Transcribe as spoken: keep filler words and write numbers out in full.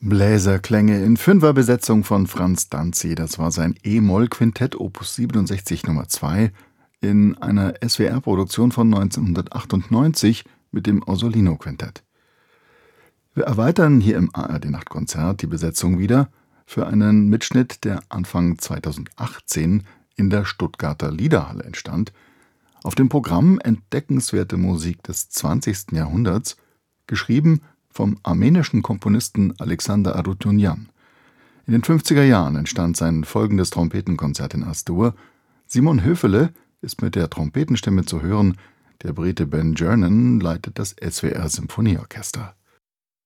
Bläserklänge in Fünferbesetzung von Franz Danzi. Das war sein E-Moll-Quintett Opus siebenundsechzig Nummer zwei in einer S W R-Produktion von neunzehnhundertachtundneunzig mit dem Orsolino-Quintett. Wir erweitern hier im A R D-Nachtkonzert die Besetzung wieder für einen Mitschnitt, der Anfang zweitausendachtzehn in der Stuttgarter Liederhalle entstand. Auf dem Programm entdeckenswerte Musik des zwanzigsten Jahrhunderts, geschrieben vom armenischen Komponisten Alexander Arutyunjan. In den fünfziger Jahren entstand sein folgendes Trompetenkonzert in As-Dur. Simon Höfele ist mit der Trompetenstimme zu hören, der Brite Ben Jernan leitet das S W R Symphonieorchester.